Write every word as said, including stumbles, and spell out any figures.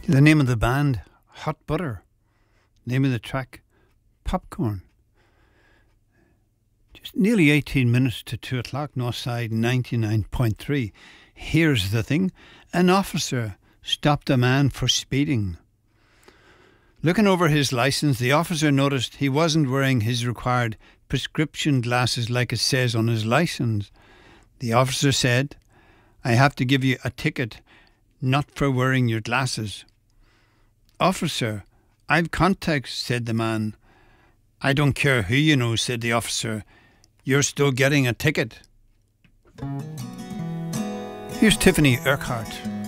The name of the band, Hot Butter. Name of the track, Popcorn. Just nearly eighteen minutes to two o'clock, Northside ninety-nine point three. Here's the thing. An officer stopped a man for speeding. Looking over his licence, the officer noticed he wasn't wearing his required prescription glasses like it says on his licence. The officer said, "I have to give you a ticket, not for wearing your glasses." "Officer, I've contacts," said the man. "I don't care who you know," said the officer. "You're still getting a ticket." Here's Tiffany Urquhart.